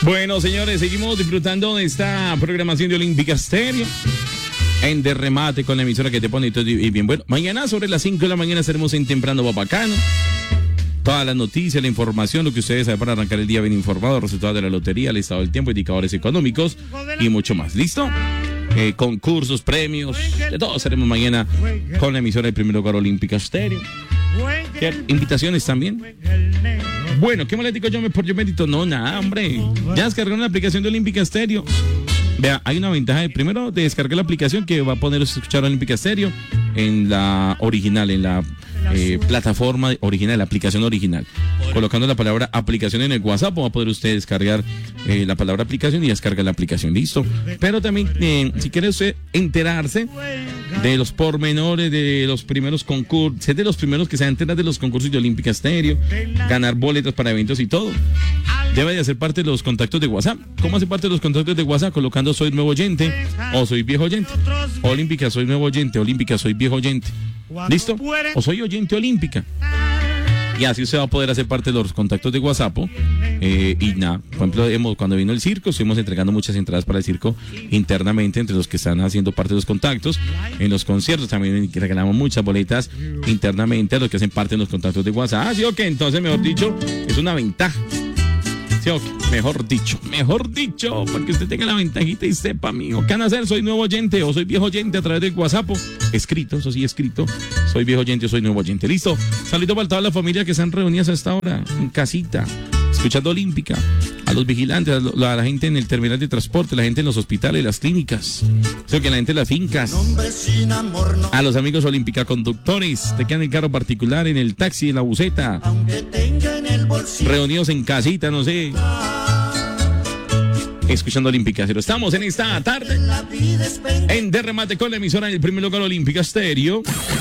Bueno, señores, seguimos disfrutando de esta programación de Olímpica Estéreo en de remate con la emisora que te pone todo y bien. Bueno, mañana sobre las 5 de la mañana estaremos en Temprano Bacano. Todas las noticias, la información, lo que ustedes saben para arrancar el día bien informado, resultados de la lotería, el estado del tiempo, indicadores económicos y mucho más. ¿Listo? Concursos, premios, de todo haremos mañana con la emisora del primer lugar Olímpica Estéreo. Invitaciones también. Bueno, ¿qué más les digo yo por yo medito? No, nada, hombre. Ya descargaron la aplicación de Olímpica Estéreo. Vea, hay una ventaja primero de descargar la aplicación que va a poner a escuchar Olímpica Estéreo en la original, en la plataforma original, la aplicación original. Colocando la palabra aplicación en el WhatsApp va a poder usted descargar la palabra aplicación y descargar la aplicación, listo. Pero también, si quiere usted enterarse de los pormenores, de los primeros concursos, de los primeros que se enteran de los concursos de Olímpica Estéreo, ganar boletos para eventos y todo, debe de hacer parte de los contactos de WhatsApp. ¿Cómo hace parte de los contactos de WhatsApp? Colocando soy nuevo oyente o soy viejo oyente. Olímpica soy nuevo oyente, Olímpica soy viejo oyente. ¿Listo? O soy oyente olímpica. Y así usted va a poder hacer parte de los contactos de WhatsApp. Y nada, por ejemplo, cuando vino el circo, estuvimos entregando muchas entradas para el circo internamente entre los que están haciendo parte de los contactos. En los conciertos también regalamos muchas boletas internamente a los que hacen parte de los contactos de WhatsApp. ¿Sí o qué? Entonces, mejor dicho, es una ventaja. ¿Sí o qué? Mejor dicho, para que usted tenga la ventajita y sepa, amigo, ¿qué van a hacer? Soy nuevo oyente o soy viejo oyente a través del WhatsApp. Escrito, eso sí, escrito. Soy viejo oyente o soy nuevo oyente. Listo. Saludo para toda la familia que están reunidas a esta hora, en casita, escuchando Olímpica. A los vigilantes, a la gente en el terminal de transporte, la gente en los hospitales, las clínicas. Eso que la gente en las fincas. A los amigos Olímpica conductores, te quedan en el carro particular, en el taxi, en la buseta. Reunidos en casita, no sé. Escuchando Olímpica Estéreo. Estamos en esta tarde en De Remate con la emisora del primer lugar Olímpica Estéreo.